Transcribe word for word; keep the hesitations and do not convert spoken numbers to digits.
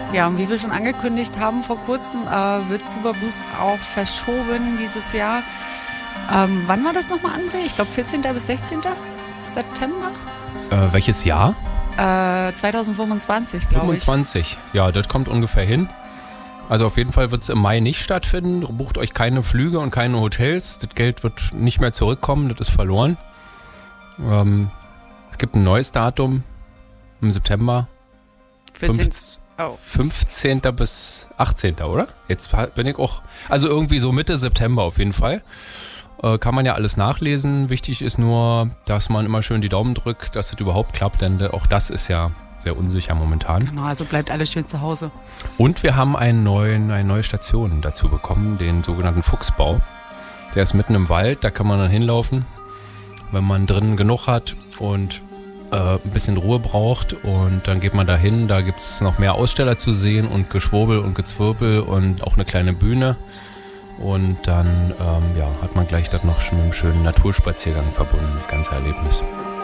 Ja, und wie wir schon angekündigt haben vor kurzem, äh, wird Superboost auch verschoben dieses Jahr. Ähm, wann war das nochmal, André? Ich glaube vierzehnten bis sechzehnten September? Äh, welches Jahr? Äh, zwanzig fünfundzwanzig, glaube ich. fünfundzwanzig, ja, das kommt ungefähr hin. Also auf jeden Fall wird es im Mai nicht stattfinden. Bucht euch keine Flüge und keine Hotels. Das Geld wird nicht mehr zurückkommen, das ist verloren. Ähm, es gibt ein neues Datum im September. vierzehn. Oh. fünfzehnten bis achtzehnten, oder? Jetzt bin ich auch, also irgendwie so Mitte September auf jeden Fall. Äh, kann man ja alles nachlesen. Wichtig ist nur, dass man immer schön die Daumen drückt, dass es überhaupt klappt, denn auch das ist ja sehr unsicher momentan. Genau, also bleibt alles schön zu Hause. Und wir haben einen neuen, eine neue Station dazu bekommen, den sogenannten Fuchsbau. Der ist mitten im Wald, da kann man dann hinlaufen, wenn man drinnen genug hat und äh, ein bisschen Ruhe braucht, und dann geht man da hin, da gibt es noch mehr Aussteller zu sehen und Geschwurbel und Gezwirbel und auch eine kleine Bühne, und dann ähm, ja, hat man gleich das noch mit einem schönen Naturspaziergang verbunden, das ganze Erlebnis.